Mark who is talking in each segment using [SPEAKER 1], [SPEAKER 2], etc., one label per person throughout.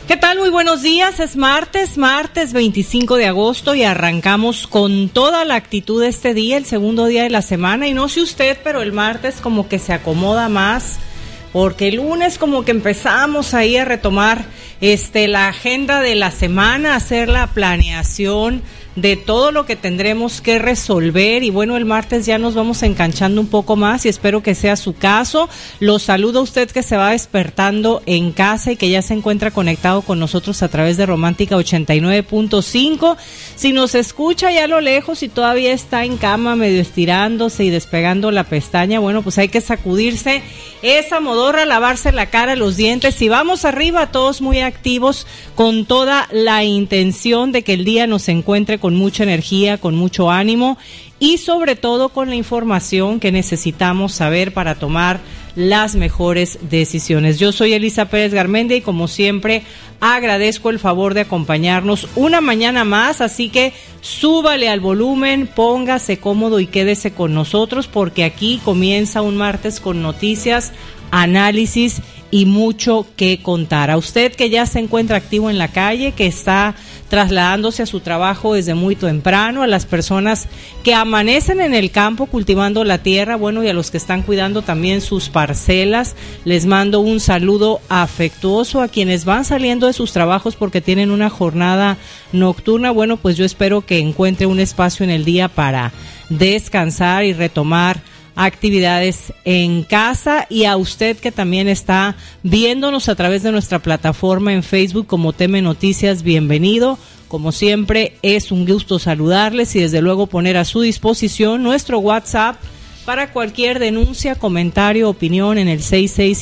[SPEAKER 1] ¿Qué tal? Muy buenos días, es martes 25 de agosto y arrancamos con toda la actitud de este día, el segundo día de la semana, y no sé usted, pero el martes como que se acomoda más, porque el lunes como que empezamos ahí a retomar la agenda de la semana, hacer la planeación de todo lo que tendremos que resolver, y bueno, el martes ya nos vamos enganchando un poco más y espero que sea su caso. Los saludo a usted que se va despertando en casa y que ya se encuentra conectado con nosotros a través de Romántica 89.5. Si nos escucha ya a lo lejos y todavía está en cama medio estirándose y despegando la pestaña, bueno, pues hay que sacudirse esa modorra, lavarse la cara, los dientes y vamos arriba, todos muy activos, con toda la intención de que el día nos encuentre con mucha energía, con mucho ánimo y sobre todo con la información que necesitamos saber para tomar las mejores decisiones. Yo soy Elisa Pérez Garmendia y como siempre agradezco el favor de acompañarnos una mañana más, así que súbale al volumen, póngase cómodo y quédese con nosotros porque aquí comienza un martes con noticias, análisis y mucho que contar. A usted que ya se encuentra activo en la calle, que está trasladándose a su trabajo desde muy temprano, a las personas que amanecen en el campo cultivando la tierra, bueno, y a los que están cuidando también sus parcelas, les mando un saludo afectuoso. A quienes van saliendo de sus trabajos porque tienen una jornada nocturna, bueno, pues yo espero que encuentre un espacio en el día para descansar y retomar actividades en casa, y a usted que también está viéndonos a través de nuestra plataforma en Facebook como TM Noticias, bienvenido. Como siempre es un gusto saludarles y desde luego poner a su disposición nuestro WhatsApp para cualquier denuncia, comentario, opinión en el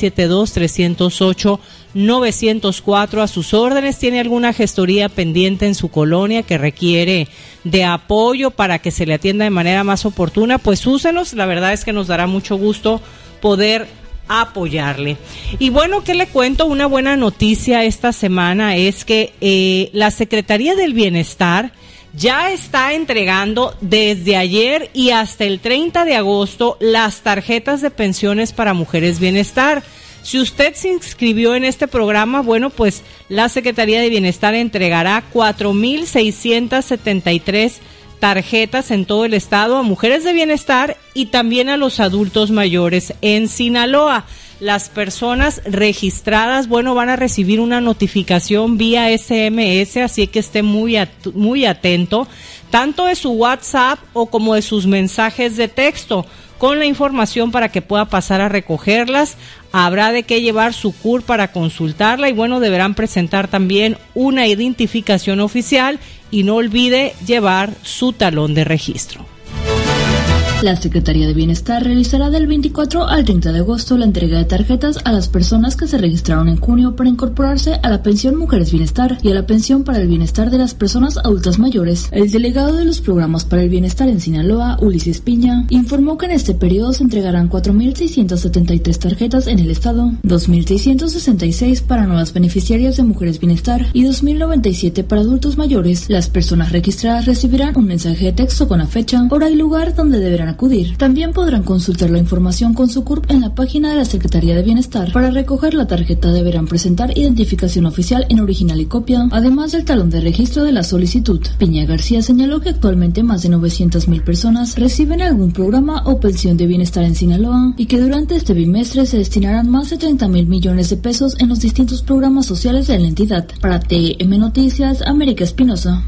[SPEAKER 1] 6672-308-904. A sus órdenes. ¿Tiene alguna gestoría pendiente en su colonia que requiere de apoyo para que se le atienda de manera más oportuna? Pues úsenos, la verdad es que nos dará mucho gusto poder apoyarle. Y bueno, ¿qué le cuento? Una buena noticia esta semana es que la Secretaría del Bienestar ya está entregando desde ayer y hasta el 30 de agosto las tarjetas de pensiones para Mujeres Bienestar. Si usted se inscribió en este programa, bueno, pues la Secretaría de Bienestar entregará 4,673 tarjetas en todo el estado a mujeres de bienestar y también a los adultos mayores en Sinaloa. Las personas registradas, bueno, van a recibir una notificación vía SMS, así que esté muy atento, tanto de su WhatsApp o como de sus mensajes de texto, con la información para que pueda pasar a recogerlas. Habrá de qué llevar su CUR para consultarla y bueno, deberán presentar también una identificación oficial y no olvide llevar su talón de registro.
[SPEAKER 2] La Secretaría de Bienestar realizará del 24 al 30 de agosto la entrega de tarjetas a las personas que se registraron en junio para incorporarse a la pensión Mujeres Bienestar y a la pensión para el bienestar de las personas adultas mayores. El delegado de los programas para el bienestar en Sinaloa, Ulises Piña, informó que en este periodo se entregarán 4,673 tarjetas en el estado, 2,666 para nuevas beneficiarias de Mujeres Bienestar y 2,097 para adultos mayores. Las personas registradas recibirán un mensaje de texto con la fecha, hora y lugar donde deberán acudir. También podrán consultar la información con su CURP en la página de la Secretaría de Bienestar. Para recoger la tarjeta deberán presentar identificación oficial en original y copia, además del talón de registro de la solicitud. Piña García señaló que actualmente más de 900,000 personas reciben algún programa o pensión de bienestar en Sinaloa y que durante este bimestre se destinarán más de 30,000 millones de pesos en los distintos programas sociales de la entidad. Para TM Noticias, América Espinosa.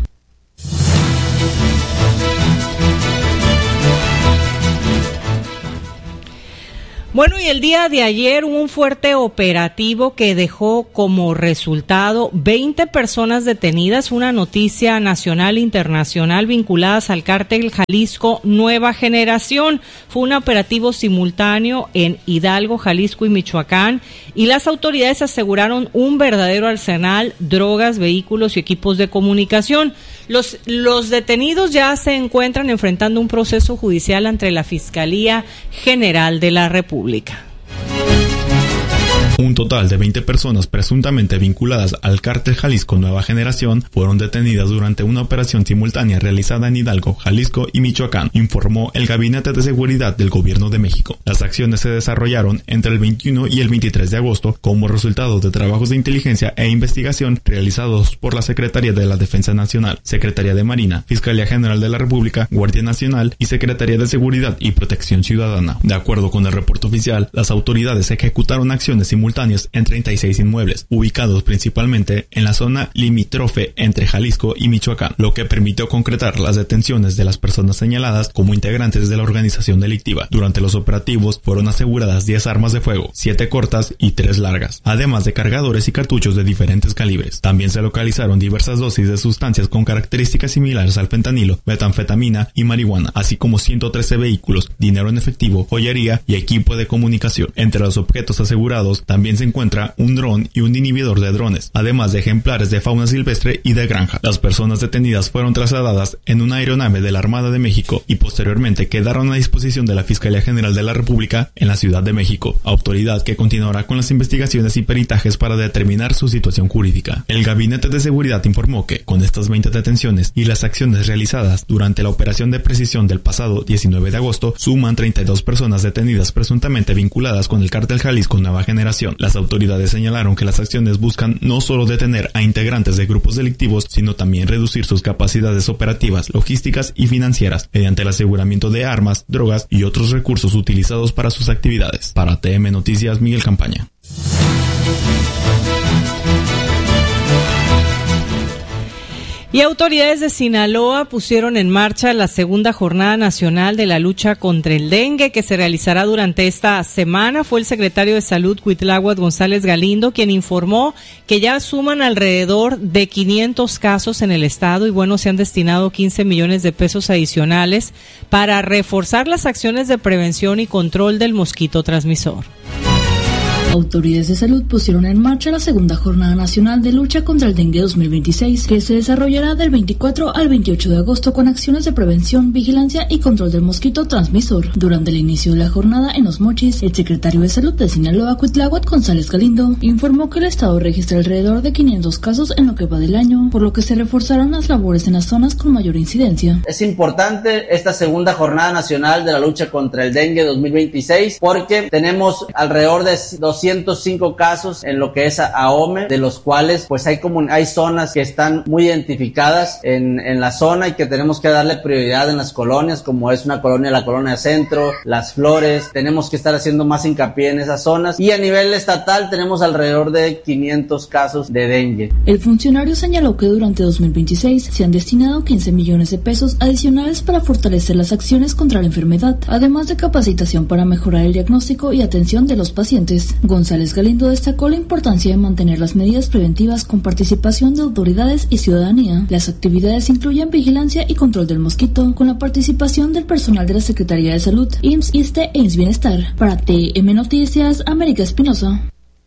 [SPEAKER 1] Bueno, y el día de ayer hubo un fuerte operativo que dejó como resultado 20 personas detenidas, una noticia nacional e internacional vinculadas al cártel Jalisco Nueva Generación. Fue un operativo simultáneo en Hidalgo, Jalisco y Michoacán, y las autoridades aseguraron un verdadero arsenal, drogas, vehículos y equipos de comunicación. Los detenidos ya se encuentran enfrentando un proceso judicial ante la Fiscalía General de la República.
[SPEAKER 3] Un total de 20 personas presuntamente vinculadas al cártel Jalisco Nueva Generación fueron detenidas durante una operación simultánea realizada en Hidalgo, Jalisco y Michoacán, informó el Gabinete de Seguridad del Gobierno de México. Las acciones se desarrollaron entre el 21 y el 23 de agosto como resultado de trabajos de inteligencia e investigación realizados por la Secretaría de la Defensa Nacional, Secretaría de Marina, Fiscalía General de la República, Guardia Nacional y Secretaría de Seguridad y Protección Ciudadana. De acuerdo con el reporte oficial, las autoridades ejecutaron acciones simultáneas en 36 inmuebles, ubicados principalmente en la zona limítrofe entre Jalisco y Michoacán, lo que permitió concretar las detenciones de las personas señaladas como integrantes de la organización delictiva. Durante los operativos fueron aseguradas 10 armas de fuego, 7 cortas y 3 largas, además de cargadores y cartuchos de diferentes calibres. También se localizaron diversas dosis de sustancias con características similares al fentanilo, metanfetamina y marihuana, así como 113 vehículos, dinero en efectivo, joyería y equipo de comunicación. Entre los objetos asegurados también se encuentra un dron y un inhibidor de drones, además de ejemplares de fauna silvestre y de granja. Las personas detenidas fueron trasladadas en una aeronave de la Armada de México y posteriormente quedaron a disposición de la Fiscalía General de la República en la Ciudad de México, autoridad que continuará con las investigaciones y peritajes para determinar su situación jurídica. El Gabinete de Seguridad informó que, con estas 20 detenciones y las acciones realizadas durante la operación de precisión del pasado 19 de agosto, suman 32 personas detenidas presuntamente vinculadas con el cártel Jalisco Nueva Generación. Las autoridades señalaron que las acciones buscan no solo detener a integrantes de grupos delictivos, sino también reducir sus capacidades operativas, logísticas y financieras, mediante el aseguramiento de armas, drogas y otros recursos utilizados para sus actividades. Para TM Noticias, Miguel Campaña.
[SPEAKER 1] Y autoridades de Sinaloa pusieron en marcha la segunda jornada nacional de la lucha contra el dengue que se realizará durante esta semana. Fue el secretario de Salud, Cuitláhuac González Galindo, quien informó que ya suman alrededor de 500 casos en el estado y se han destinado 15 millones de pesos adicionales para reforzar las acciones de prevención y control del mosquito transmisor.
[SPEAKER 2] Autoridades de salud pusieron en marcha la segunda jornada nacional de lucha contra el dengue 2026, que se desarrollará del 24 al 28 de agosto con acciones de prevención, vigilancia y control del mosquito transmisor. Durante el inicio de la jornada en Los Mochis, el secretario de Salud de Sinaloa, Cuitláhuac González Galindo, informó que el estado registra alrededor de 500 casos en lo que va del año, por lo que se reforzaron las labores en las zonas con mayor incidencia.
[SPEAKER 4] Es importante esta segunda jornada nacional de la lucha contra el dengue 2026 porque tenemos alrededor de 205 casos en lo que es AOME, de los cuales pues hay zonas que están muy identificadas en la zona y que tenemos que darle prioridad en las colonias, como es la colonia Centro, Las Flores. Tenemos que estar haciendo más hincapié en esas zonas y a nivel estatal tenemos alrededor de 500 casos de dengue.
[SPEAKER 2] El funcionario señaló que durante 2026 se han destinado 15 millones de pesos adicionales para fortalecer las acciones contra la enfermedad, además de capacitación para mejorar el diagnóstico y atención de los pacientes. González Galindo destacó la importancia de mantener las medidas preventivas con participación de autoridades y ciudadanía. Las actividades incluyen vigilancia y control del mosquito, con la participación del personal de la Secretaría de Salud, IMSS, ISSSTE e IMSS Bienestar. Para TM Noticias, América Espinosa.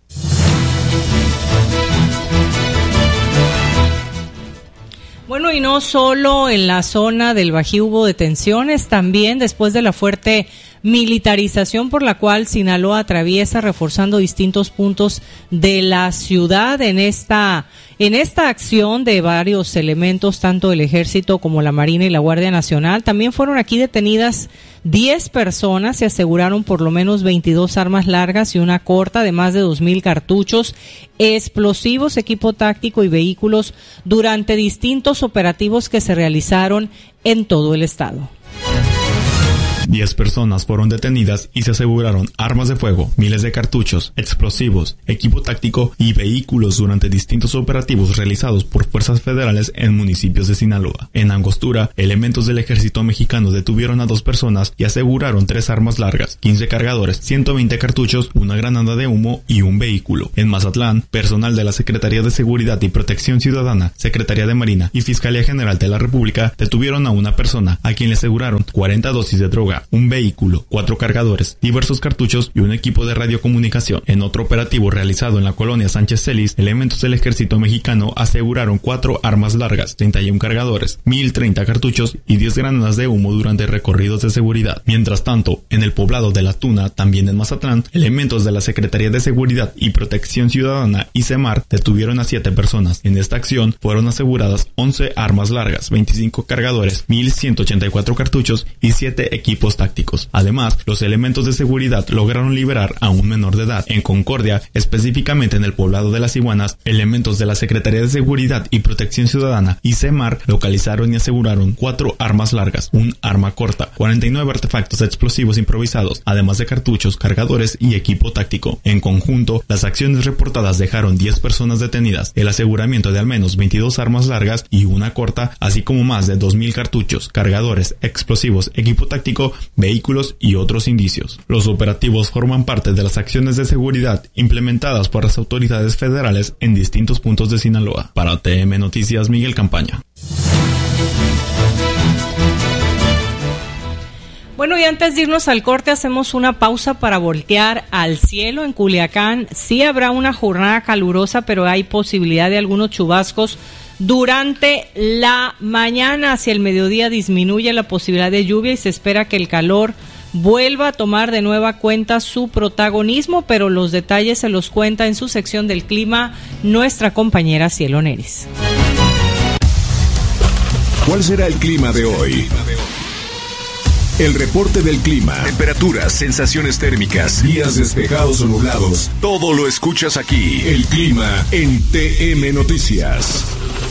[SPEAKER 1] Bueno, y no solo en la zona del Bajío hubo detenciones, también después de la fuerte militarización por la cual Sinaloa atraviesa, reforzando distintos puntos de la ciudad en esta acción de varios elementos, tanto el Ejército como la Marina y la Guardia Nacional. También fueron aquí detenidas 10 personas, se aseguraron por lo menos 22 armas largas y una corta de más de 2,000 cartuchos, explosivos, equipo táctico y vehículos durante distintos operativos que se realizaron en todo el estado.
[SPEAKER 3] 10 personas fueron detenidas y se aseguraron armas de fuego, miles de cartuchos, explosivos, equipo táctico y vehículos durante distintos operativos realizados por fuerzas federales en municipios de Sinaloa. En Angostura, elementos del ejército mexicano detuvieron a 2 personas y aseguraron 3 armas largas, 15 cargadores, 120 cartuchos, una granada de humo y un vehículo. En Mazatlán, personal de la Secretaría de Seguridad y Protección Ciudadana, Secretaría de Marina y Fiscalía General de la República detuvieron a una persona a quien le aseguraron 40 dosis de droga, celular, un vehículo, 4 cargadores, diversos cartuchos y un equipo de radiocomunicación. En otro operativo realizado en la colonia Sánchez Celis, elementos del ejército mexicano aseguraron 4 armas largas, 31 cargadores, 1030 cartuchos y 10 granadas de humo durante recorridos de seguridad. Mientras tanto, en el poblado de La Tuna, también en Mazatlán, elementos de la Secretaría de Seguridad y Protección Ciudadana y CEMAR detuvieron a 7 personas. En esta acción fueron aseguradas 11 armas largas, 25 cargadores, 1184 cartuchos y 7 equipos tácticos. Además, los elementos de seguridad lograron liberar a un menor de edad. En Concordia, específicamente en el poblado de Las Iguanas, elementos de la Secretaría de Seguridad y Protección Ciudadana y CEMAR localizaron y aseguraron 4 armas largas, un arma corta, 49 artefactos explosivos improvisados, además de cartuchos, cargadores y equipo táctico. En conjunto, las acciones reportadas dejaron 10 personas detenidas, el aseguramiento de al menos 22 armas largas y una corta, así como más de 2000 cartuchos, cargadores, explosivos, equipo táctico, vehículos y otros indicios. Los operativos forman parte de las acciones de seguridad implementadas por las autoridades federales en distintos puntos de Sinaloa. Para TM Noticias, Miguel Campaña.
[SPEAKER 1] Bueno, y antes de irnos al corte, hacemos una pausa para voltear al cielo. En Culiacán sí habrá una jornada calurosa, pero hay posibilidad de algunos chubascos durante la mañana. Hacia el mediodía disminuye la posibilidad de lluvia y se espera que el calor vuelva a tomar de nueva cuenta su protagonismo, pero los detalles se los cuenta en su sección del clima nuestra compañera Cielo Neris.
[SPEAKER 5] ¿Cuál será el clima de hoy? El reporte del clima, temperaturas, sensaciones térmicas, días despejados o nublados, todo lo escuchas aquí. El clima en TM Noticias.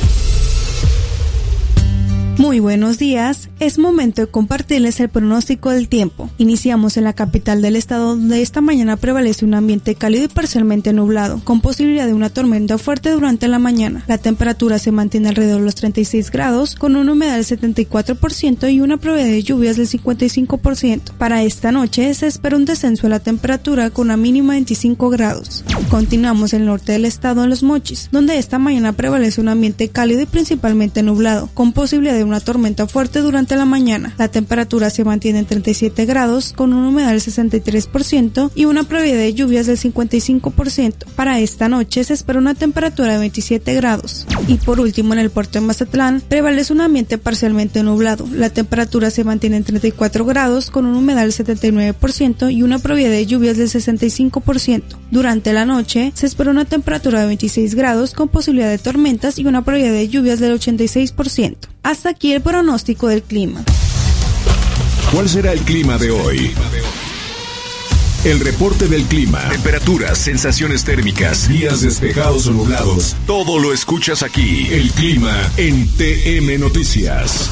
[SPEAKER 6] Muy buenos días, es momento de compartirles el pronóstico del tiempo. Iniciamos en la capital del estado, donde esta mañana prevalece un ambiente cálido y parcialmente nublado, con posibilidad de una tormenta fuerte durante la mañana. La temperatura se mantiene alrededor de los 36 grados, con una humedad del 74% y una probabilidad de lluvias del 55%. Para esta noche se espera un descenso de la temperatura con una mínima de 25 grados. Continuamos en el norte del estado, en Los Mochis, donde esta mañana prevalece un ambiente cálido y principalmente nublado, con posibilidad de una tormenta fuerte durante la mañana. La temperatura se mantiene en 37 grados con una humedad del 63% y una probabilidad de lluvias del 55%. Para esta noche se espera una temperatura de 27 grados. Y por último, en el puerto de Mazatlán prevalece un ambiente parcialmente nublado. La temperatura se mantiene en 34 grados con una humedad del 79% y una probabilidad de lluvias del 65%. Durante la noche se espera una temperatura de 26 grados con posibilidad de tormentas y una probabilidad de lluvias del 86%. Hasta aquí el pronóstico del clima.
[SPEAKER 5] ¿Cuál será el clima de hoy? El reporte del clima, temperaturas, sensaciones térmicas, días despejados o nublados, todo lo escuchas aquí. El clima en TM Noticias.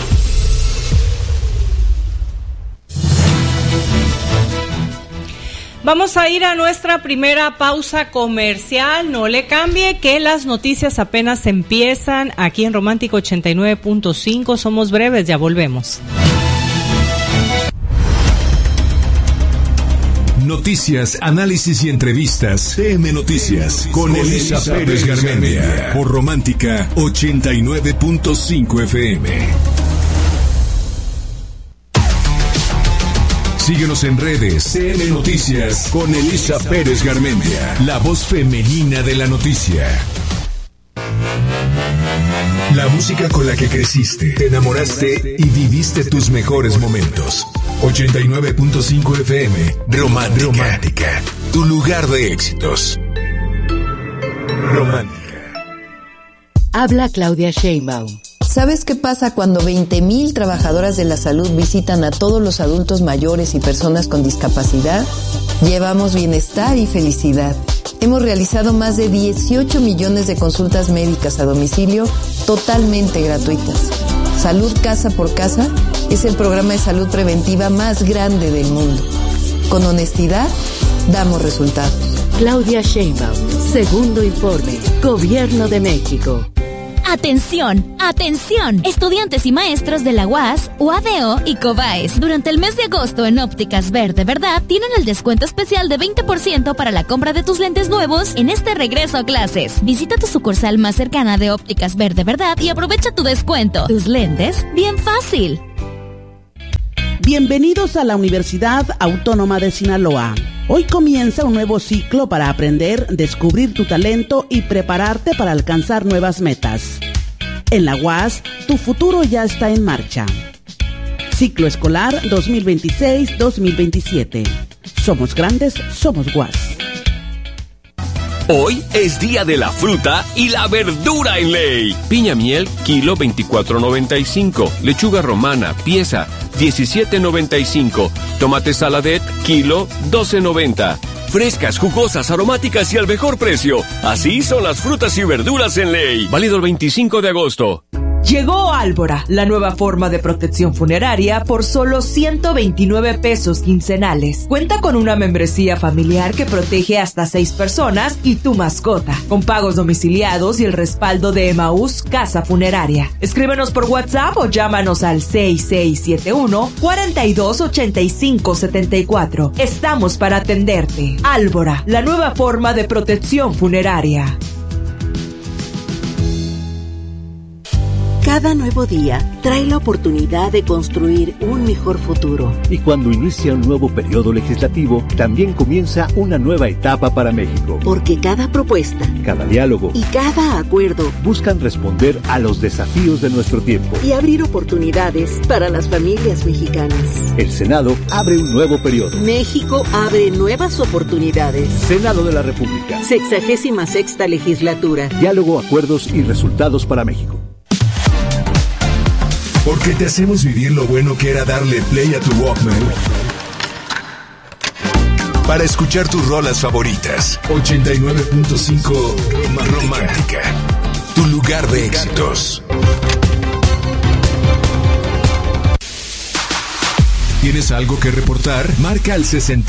[SPEAKER 1] Vamos a ir a nuestra primera pausa comercial. No le cambie, que las noticias apenas empiezan aquí en Romántico 89.5. Somos breves, ya volvemos.
[SPEAKER 5] Noticias, análisis y entrevistas. TM Noticias con Elisa Pérez Garmendia por Romántica 89.5 FM. Síguenos en redes. TM Noticias con Elisa Pérez Garmendia, la voz femenina de la noticia. La música con la que creciste, te enamoraste y viviste tus mejores momentos. 89.5 FM, Romántica, tu lugar de éxitos. Romántica.
[SPEAKER 7] Habla Claudia Sheinbaum.
[SPEAKER 8] ¿Sabes qué pasa cuando 20,000 trabajadoras de la salud visitan a todos los adultos mayores y personas con discapacidad? Llevamos bienestar y felicidad. Hemos realizado más de 18 millones de consultas médicas a domicilio totalmente gratuitas. Salud Casa por Casa es el programa de salud preventiva más grande del mundo. Con honestidad, damos resultados.
[SPEAKER 7] Claudia Sheinbaum, segundo informe, Gobierno de México.
[SPEAKER 9] ¡Atención! ¡Atención! Estudiantes y maestros de la UAS, UADO y COBAES. Durante el mes de agosto en Ópticas Ver de Verdad tienen el descuento especial de 20% para la compra de tus lentes nuevos en este regreso a clases. Visita tu sucursal más cercana de Ópticas Ver de Verdad y aprovecha tu descuento. Tus lentes, bien fácil.
[SPEAKER 10] Bienvenidos a la Universidad Autónoma de Sinaloa. Hoy comienza un nuevo ciclo para aprender, descubrir tu talento y prepararte para alcanzar nuevas metas. En la UAS, tu futuro ya está en marcha. Ciclo escolar 2026-2027. Somos grandes, somos UAS.
[SPEAKER 11] Hoy es día de la fruta y la verdura en ley. Piña miel, kilo 24.95. Lechuga romana, pieza 17.95. Tomate saladet, kilo 12.90. Frescas, jugosas, aromáticas y al mejor precio. Así son las frutas y verduras en ley. Válido el 25 de agosto.
[SPEAKER 12] Llegó Álvora, la nueva forma de protección funeraria por solo 129 pesos quincenales. Cuenta con una membresía familiar que protege hasta 6 personas y tu mascota, con pagos domiciliados y el respaldo de Emaús Casa Funeraria. Escríbenos por WhatsApp o llámanos al 6671-428574. Estamos para atenderte. Álvora, la nueva forma de protección funeraria.
[SPEAKER 13] Cada nuevo día trae la oportunidad de construir un mejor futuro.
[SPEAKER 14] Y cuando inicia un nuevo periodo legislativo, también comienza una nueva etapa para México.
[SPEAKER 13] Porque cada propuesta,
[SPEAKER 14] cada diálogo
[SPEAKER 13] y cada acuerdo
[SPEAKER 14] buscan responder a los desafíos de nuestro tiempo
[SPEAKER 13] y abrir oportunidades para las familias mexicanas.
[SPEAKER 14] El Senado abre un nuevo periodo.
[SPEAKER 13] México abre nuevas oportunidades.
[SPEAKER 14] Senado de la República.
[SPEAKER 13] 66ª legislatura.
[SPEAKER 14] Diálogo, acuerdos y resultados para México.
[SPEAKER 5] Porque te hacemos vivir lo bueno que era darle play a tu Walkman para escuchar tus rolas favoritas. 89.5 Romántica, tu lugar de éxitos. ¿Tienes algo que reportar? Marca al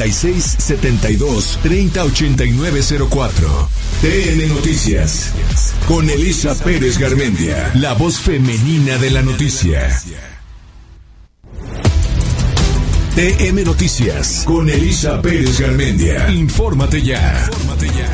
[SPEAKER 5] 6672-308904. TN Noticias. Con Elisa Pérez Garmendia, la voz femenina de la noticia. TN Noticias. Con Elisa Pérez Garmendia. Infórmate ya.